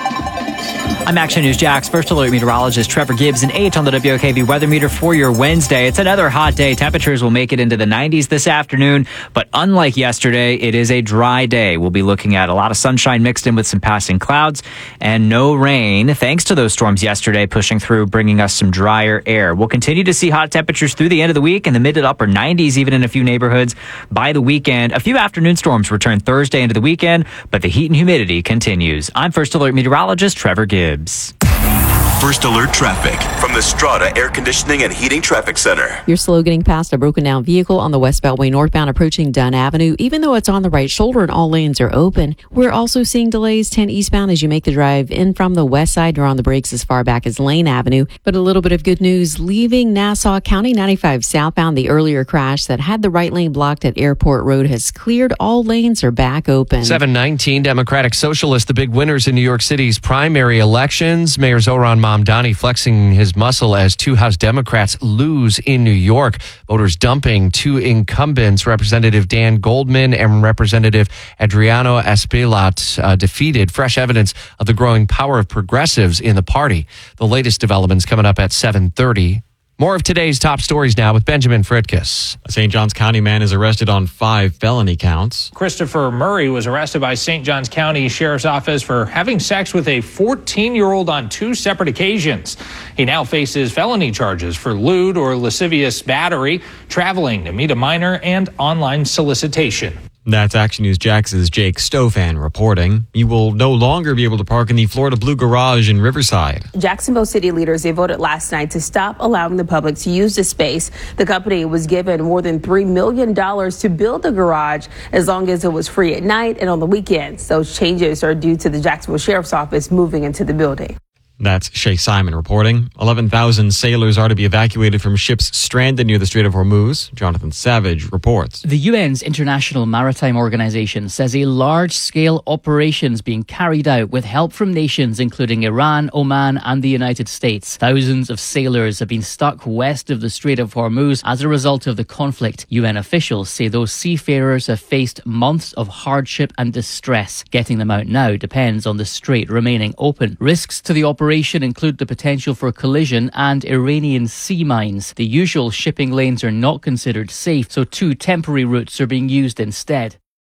I'm Action News Jax First Alert meteorologist Trevor Gibbs, and 8 on the WOKV weather meter for your Wednesday. It's another hot day. Temperatures will make it into the 90s this afternoon, but unlike yesterday, it is a dry day. We'll be looking at a lot of sunshine mixed in with some passing clouds and no rain, thanks to those storms yesterday pushing through, bringing us some drier air. We'll continue to see hot temperatures through the end of the week in the mid to upper 90s, even in a few neighborhoods by the weekend. A few afternoon storms return Thursday into the weekend, but the heat and humidity continues. I'm First Alert meteorologist Trevor Gibbs. First Alert traffic from the Strata Air Conditioning and Heating Traffic Center. You're slow getting past a broken down vehicle on the West Beltway northbound approaching Dunn Avenue. Even though it's on the right shoulder and all lanes are open, we're also seeing delays 10 eastbound as you make the drive in from the west side. You're on the brakes as far back as Lane Avenue. But a little bit of good news, leaving Nassau County 95 southbound, the earlier crash that had the right lane blocked at Airport Road has cleared. All lanes are back open. 719 Democratic Socialists, the big winners in New York City's primary elections. Mayor Zohran Mamdani flexing his muscle as two House Democrats lose in New York. Voters dumping two incumbents, Representative Dan Goldman and Representative Adriano Espaillat, defeated. Fresh evidence of the growing power of progressives in the party. The latest developments coming up at 7:30. More of today's top stories now with Benjamin Fritkus. A St. Johns County man is arrested on 5 felony counts. Christopher Murray was arrested by St. Johns County Sheriff's Office for having sex with a 14-year-old on 2 separate occasions. He now faces felony charges for lewd or lascivious battery, traveling to meet a minor, and online solicitation. That's Action News Jax's Jake Stofan reporting. You will no longer be able to park in the Florida Blue Garage in Riverside. Jacksonville city leaders, they voted last night to stop allowing the public to use the space. The company was given more than $3 million to build the garage as long as it was free at night and on the weekends. Those changes are due to the Jacksonville Sheriff's Office moving into the building. That's Shay Simon reporting. 11,000 sailors are to be evacuated from ships stranded near the Strait of Hormuz. Jonathan Savage reports. The UN's International Maritime Organization says a large-scale operation is being carried out with help from nations including Iran, Oman and the United States. Thousands of sailors have been stuck west of the Strait of Hormuz as a result of the conflict. UN officials say those seafarers have faced months of hardship and distress. Getting them out now depends on the strait remaining open. Risks to the operation include the potential for collision and Iranian sea mines. The usual shipping lanes are not considered safe, so 2 temporary routes are being used instead.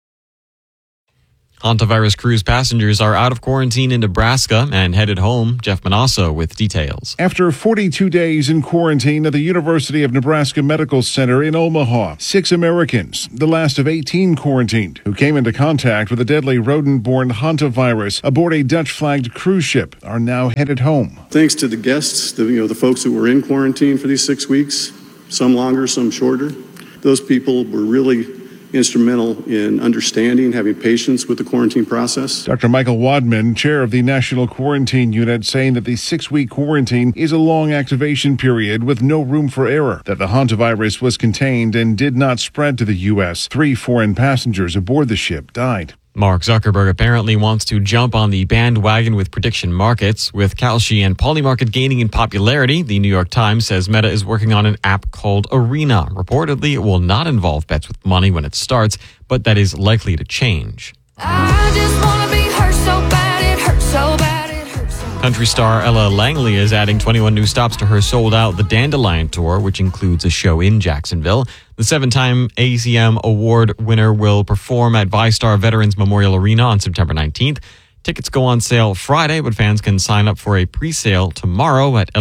Hantavirus cruise passengers are out of quarantine in Nebraska and headed home. Jeff Manasso with details. After 42 days in quarantine at the University of Nebraska Medical Center in Omaha, 6 Americans, the last of 18 quarantined, who came into contact with a deadly rodent-borne hantavirus aboard a Dutch-flagged cruise ship, are now headed home. Thanks to the guests, the folks who were in quarantine for these 6 weeks, some longer, some shorter. Those people were really instrumental in understanding, having patience with the quarantine process. Dr. Michael Wadman, chair of the National Quarantine Unit, saying that the 6-week quarantine is a long activation period with no room for error, that the hantavirus was contained and did not spread to the U.S. 3 foreign passengers aboard the ship died. Mark Zuckerberg apparently wants to jump on the bandwagon with prediction markets. With Kalshi and Polymarket gaining in popularity, the New York Times says Meta is working on an app called Arena. Reportedly, it will not involve bets with money when it starts, but that is likely to change. I just wanna be hurt so bad, it hurts so bad, it hurts so bad. Country star Ella Langley is adding 21 new stops to her sold-out The Dandelion Tour, which includes a show in Jacksonville. The 7-time ACM Award winner will perform at VyStar Veterans Memorial Arena on September 19th. Tickets go on sale Friday, but fans can sign up for a pre-sale tomorrow at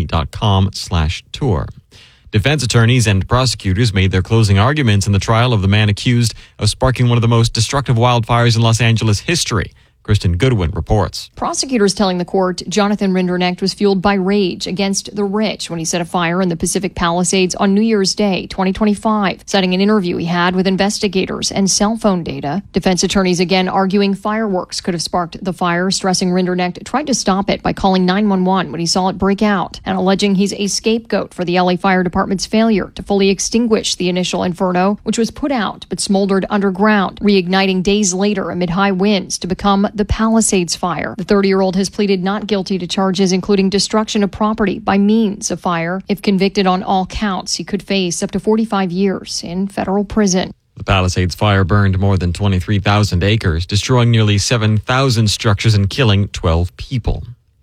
ellalangley.com/tour. Defense attorneys and prosecutors made their closing arguments in the trial of the man accused of sparking one of the most destructive wildfires in Los Angeles history. Kristen Goodwin reports. Prosecutors telling the court Jonathan Rinderknecht was fueled by rage against the rich when he set a fire in the Pacific Palisades on New Year's Day, 2025, citing an interview he had with investigators and cell phone data. Defense attorneys again arguing fireworks could have sparked the fire, stressing Rinderknecht tried to stop it by calling 911 when he saw it break out, and alleging he's a scapegoat for the LA Fire Department's failure to fully extinguish the initial inferno, which was put out but smoldered underground, reigniting days later amid high winds to become the Palisades fire. The 30-year-old has pleaded not guilty to charges including destruction of property by means of fire. If convicted on all counts, he could face up to 45 years in federal prison. The Palisades fire burned more than 23,000 acres, destroying nearly 7,000 structures and killing 12 people.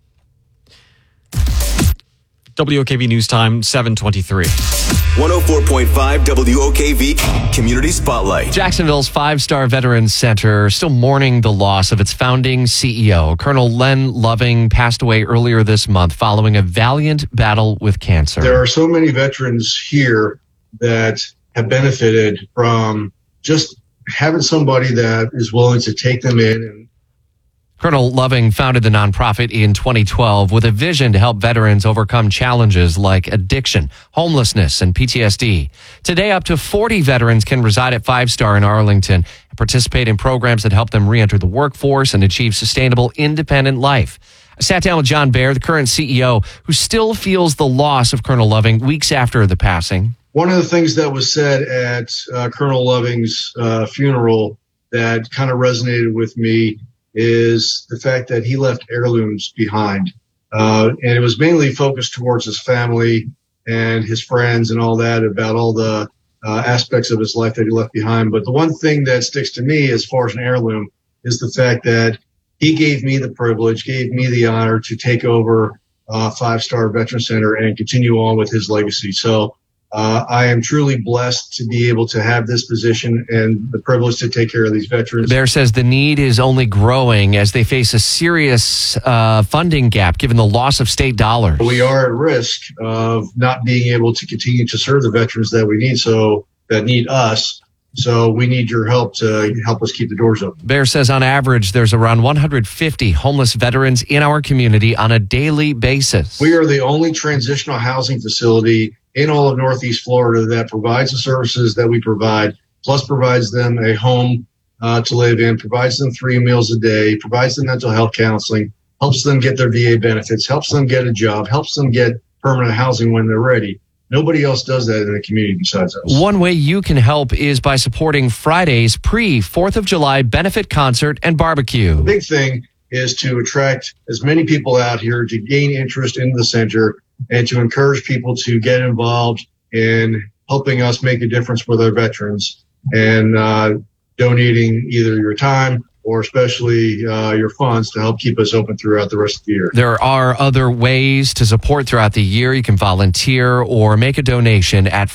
WOKV News Time, 7:23. 104.5 WOKV Community Spotlight. Jacksonville's 5-star Veterans Center still mourning the loss of its founding CEO. Colonel Len Loving passed away earlier this month following a valiant battle with cancer. There are so many veterans here that have benefited from just having somebody that is willing to take them in. And Colonel Loving founded the nonprofit in 2012 with a vision to help veterans overcome challenges like addiction, homelessness, and PTSD. Today, up to 40 veterans can reside at 5-Star in Arlington and participate in programs that help them re-enter the workforce and achieve sustainable, independent life. I sat down with John Baer, the current CEO, who still feels the loss of Colonel Loving weeks after the passing. one of the things that was said at Colonel Loving's funeral that kind of resonated with me is the fact that he left heirlooms behind. And it was mainly focused towards his family and his friends and all that, about all the aspects of his life that he left behind. But the one thing that sticks to me as far as an heirloom is the fact that he gave me the privilege, gave me the honor to take over 5-Star Veteran Center and continue on with his legacy. So I am truly blessed to be able to have this position and the privilege to take care of these veterans. Baer says the need is only growing as they face a serious funding gap given the loss of state dollars. We are at risk of not being able to continue to serve the veterans that we need, so that need us. So we need your help to help us keep the doors open. Bear says on average, there's around 150 homeless veterans in our community on a daily basis. We are the only transitional housing facility in all of Northeast Florida that provides the services that we provide, plus provides them a home to live in, provides them 3 meals a day, provides them mental health counseling, helps them get their VA benefits, helps them get a job, helps them get permanent housing when they're ready. Nobody else does that in the community besides us. One way you can help is by supporting Friday's pre-4th of July benefit concert and barbecue. The big thing is to attract as many people out here to gain interest in the center and to encourage people to get involved in helping us make a difference for their veterans and donating either your time or especially your funds to help keep us open throughout the rest of the year. There are other ways to support throughout the year. You can volunteer or make a donation at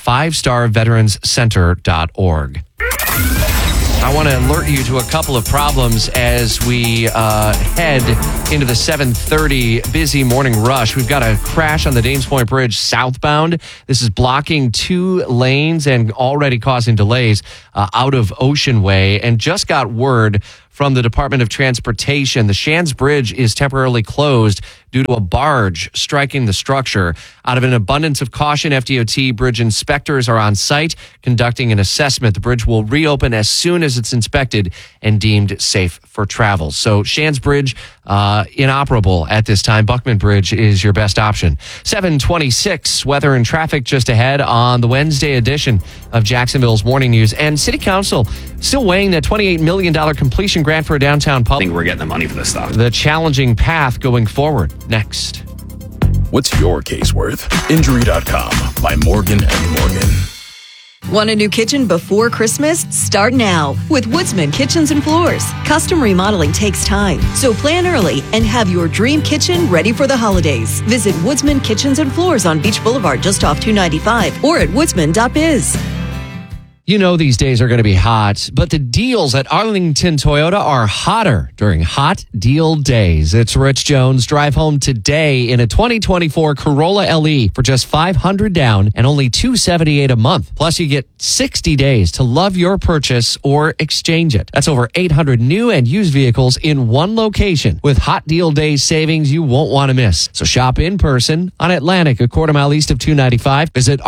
5starveteranscenter.org. I want to alert you to a couple of problems as we head into the 7:30 busy morning rush. We've got a crash on the Dames Point Bridge southbound. This is blocking 2 lanes and already causing delays out of Ocean Way. And just got word from the Department of Transportation, the Shands Bridge is temporarily closed due to a barge striking the structure. Out of an abundance of caution, FDOT bridge inspectors are on site conducting an assessment. The bridge will reopen as soon as it's inspected and deemed safe for travel. So Shands Bridge inoperable at this time. Buckman Bridge is your best option. 7:26 weather and traffic just ahead on the Wednesday edition of Jacksonville's Morning News. And City Council still weighing that $28 million completion grant for a downtown public. I think we're getting the money for this stuff. The challenging path going forward. Next. What's your case worth? Injury.com by Morgan & Morgan. Want a new kitchen before Christmas? Start now with Woodsman Kitchens and Floors. Custom remodeling takes time, so plan early and have your dream kitchen ready for the holidays. Visit Woodsman Kitchens and Floors on Beach Boulevard just off 295 or at woodsman.biz. You know these days are going to be hot, but the deals at Arlington Toyota are hotter during Hot Deal Days. It's Rich Jones. Drive home today in a 2024 Corolla LE for just $500 down and only $278 a month. Plus, you get 60 days to love your purchase or exchange it. That's over 800 new and used vehicles in one location with Hot Deal Days savings you won't want to miss. So shop in person on Atlantic, a quarter mile east of 295. Visit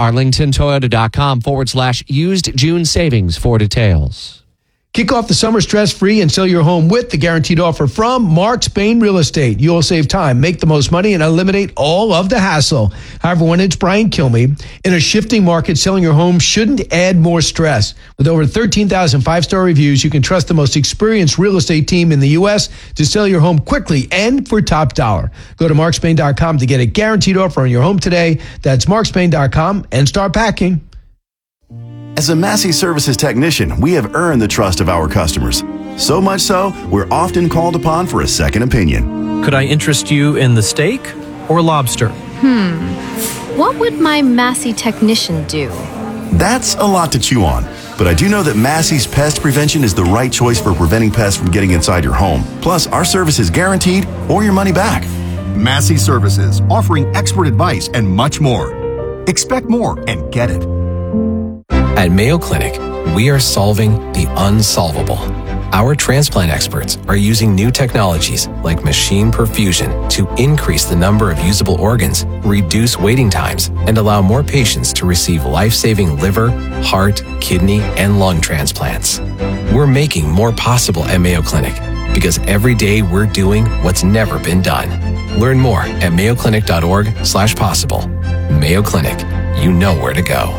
arlingtontoyota.com/used June savings for details. Kick off the summer stress-free and sell your home with the guaranteed offer from Mark Spain Real Estate. You'll save time, make the most money, and eliminate all of the hassle. However, when it's Brian Kilmeade, in a shifting market, selling your home shouldn't add more stress. With over 13,000 five-star reviews, you can trust the most experienced real estate team in the U.S. to sell your home quickly and for top dollar. Go to markspain.com to get a guaranteed offer on your home today. That's markspain.com and start packing. As a Massey Services technician, we have earned the trust of our customers. So much so, we're often called upon for a second opinion. Could I interest you in the steak or lobster? What would my Massey technician do? That's a lot to chew on. But I do know that Massey's Pest Prevention is the right choice for preventing pests from getting inside your home. Plus, our service is guaranteed or your money back. Massey Services, offering expert advice and much more. Expect more and get it. At Mayo Clinic, we are solving the unsolvable. Our transplant experts are using new technologies like machine perfusion to increase the number of usable organs, reduce waiting times, and allow more patients to receive life-saving liver, heart, kidney, and lung transplants. We're making more possible at Mayo Clinic because every day we're doing what's never been done. Learn more at mayoclinic.org/possible. Mayo Clinic, you know where to go.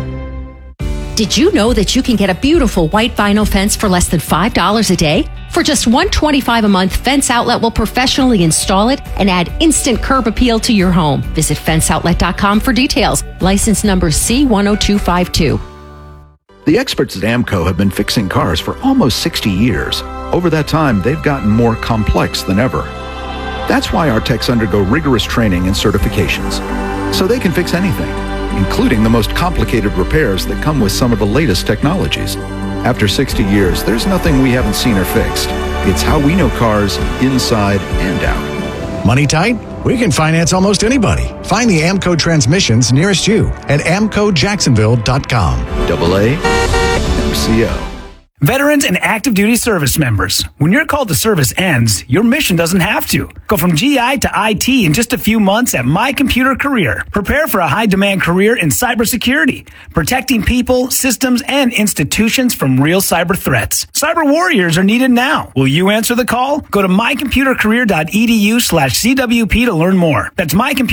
Did you know that you can get a beautiful white vinyl fence for less than $5 a day? For just $125 a month, Fence Outlet will professionally install it and add instant curb appeal to your home. Visit fenceoutlet.com for details. License number C10252. The experts at AMCO have been fixing cars for almost 60 years. Over that time, they've gotten more complex than ever. That's why our techs undergo rigorous training and certifications, so they can fix anything, including the most complicated repairs that come with some of the latest technologies. After 60 years, there's nothing we haven't seen or fixed. It's how we know cars inside and out. Money tight? We can finance almost anybody. Find the AMCO transmissions nearest you at amcojacksonville.com. AA WCO. Veterans and active duty service members, when your call to service ends, your mission doesn't have to. Go from GI to IT in just a few months at My Computer Career. Prepare for a high-demand career in cybersecurity, protecting people, systems, and institutions from real cyber threats. Cyber warriors are needed now. Will you answer the call? Go to mycomputercareer.edu/CWP to learn more. That's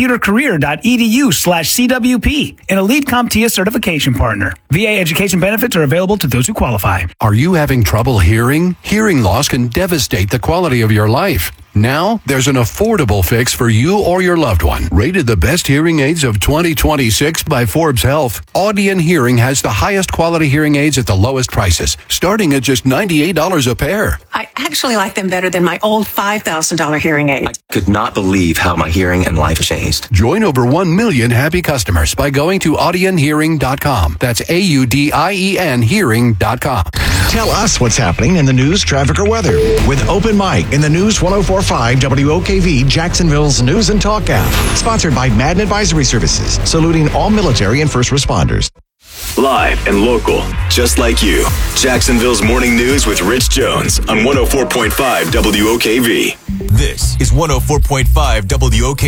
mycomputercareer.edu/CWP, an elite CompTIA certification partner. VA education benefits are available to those who qualify. Are you having trouble hearing? Hearing loss can devastate the quality of your life. Now, there's an affordable fix for you or your loved one. Rated the best hearing aids of 2026 by Forbes Health, Audion Hearing has the highest quality hearing aids at the lowest prices, starting at just $98 a pair. I actually like them better than my old $5,000 hearing aid. I could not believe how my hearing and life changed. Join over 1 million happy customers by going to audionhearing.com. That's AUDIEN hearing.com. Tell us what's happening in the news, traffic, or weather with Open Mic in the News 104.5 WOKV, Jacksonville's News and Talk app. Sponsored by Madden Advisory Services, saluting all military and first responders. Live and local, just like you. Jacksonville's Morning News with Rich Jones on 104.5 WOKV. This is 104.5 WOKV.